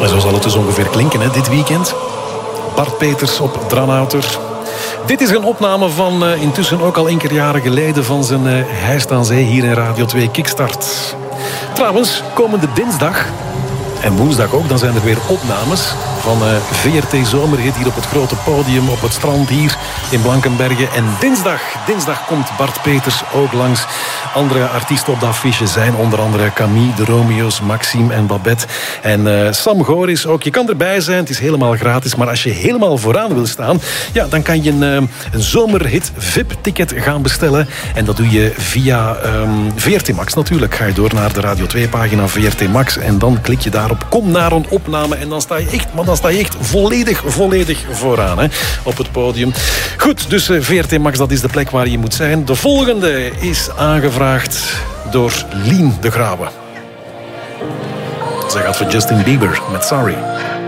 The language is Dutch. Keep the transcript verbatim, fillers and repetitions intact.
En zo zal het dus ongeveer klinken, hè, dit weekend. Bart Peters op Dranouter. Dit is een opname van uh, intussen ook al enkele jaren geleden van zijn uh, Heist aan Zee hier in Radio twee Kickstart. Trouwens, komende dinsdag en woensdag ook, dan zijn er weer opnames van uh, V R T Zomerhit hier op het grote podium op het strand hier in Blankenberge. En dinsdag, dinsdag komt Bart Peters ook langs. Andere artiesten op de affiche zijn onder andere Camille, de Romeo's, Maxime en Babette. En uh, Sam Goris ook. Je kan erbij zijn, het is helemaal gratis. Maar als je helemaal vooraan wil staan, ja, dan kan je een, uh, een Zomerhit V I P-ticket gaan bestellen. En dat doe je via um, V R T Max natuurlijk. Ga je door naar de Radio twee-pagina V R T Max en dan klik je daarop kom naar een opname en dan sta je echt, maar dan sta je echt volledig, volledig vooraan, hè, op het podium. Goed, dus uh, V R T Max, dat is de plek waar je moet zijn. De volgende is aangevraagd door Lien de Grauwe. Zij gaat voor Justin Bieber met Sorry.